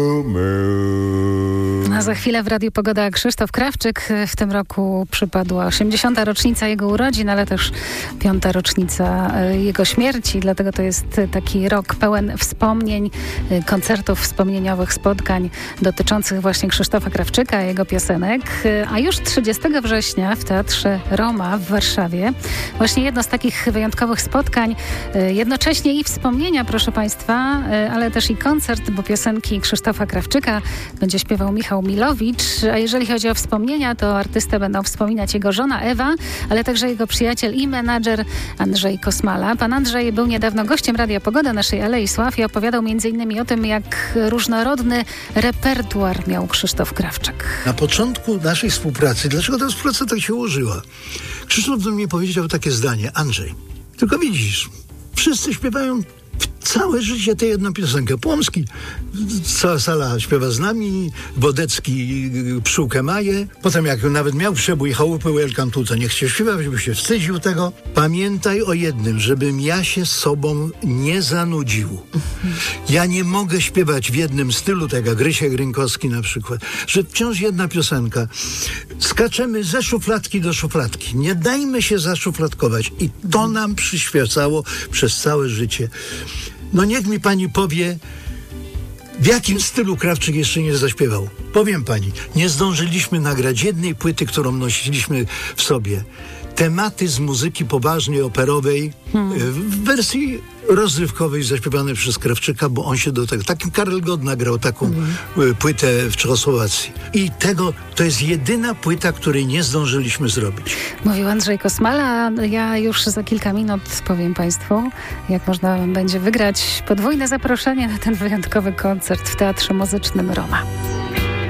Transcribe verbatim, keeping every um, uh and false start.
A za chwilę w Radiu Pogoda Krzysztof Krawczyk. W tym roku przypadła osiemdziesiąta rocznica jego urodzin, ale też piąta rocznica jego śmierci. Dlatego to jest taki rok pełen wspomnień, koncertów wspomnieniowych, spotkań dotyczących właśnie Krzysztofa Krawczyka, jego piosenek. A już trzydziestego września w Teatrze Roma w Warszawie właśnie jedno z takich wyjątkowych spotkań, jednocześnie i wspomnienia, proszę Państwa, ale też i koncert, bo piosenki Krzysztofa Krawczyka będzie śpiewał Michał Milowicz, a jeżeli chodzi o wspomnienia, to artystę będą wspominać jego żona Ewa, ale także jego przyjaciel i menadżer Andrzej Kosmala. Pan Andrzej był niedawno gościem Radia Pogoda naszej Alei Sław i opowiadał między innymi o tym, jak różnorodny repertuar miał Krzysztof Krawczyk. Na początku naszej współpracy, dlaczego ta współpraca tak się ułożyła? Krzysztof do mnie powiedział takie zdanie: Andrzej, tylko widzisz, wszyscy śpiewają całe życie tę jedną piosenkę. Płomski, cała sala śpiewa z nami, Wodecki Pszczółkę Maję. Potem jak nawet miał przebój Chałupy El Cantuta, niech się śpiewa, żeby się wstydził tego. Pamiętaj o jednym, żebym ja się sobą nie zanudził. Ja nie mogę śpiewać w jednym stylu, tak jak Rysiek Rynkowski na przykład, że wciąż jedna piosenka. Skaczemy ze szufladki do szufladki. Nie dajmy się zaszufladkować. I to nam przyświecało przez całe życie. No niech mi pani powie, w jakim stylu Krawczyk jeszcze nie zaśpiewał. Powiem pani, nie zdążyliśmy nagrać jednej płyty, którą nosiliśmy w sobie. Tematy z muzyki poważnej, operowej, hmm. w wersji rozrywkowej zaśpiewane przez Krawczyka, bo on się do tego... Takim Karel Gott nagrał taką hmm. płytę w Czechosłowacji. I tego, to jest jedyna płyta, której nie zdążyliśmy zrobić. Mówił Andrzej Kosmala. Ja już za kilka minut powiem Państwu, jak można będzie wygrać podwójne zaproszenie na ten wyjątkowy koncert w Teatrze Muzycznym Roma.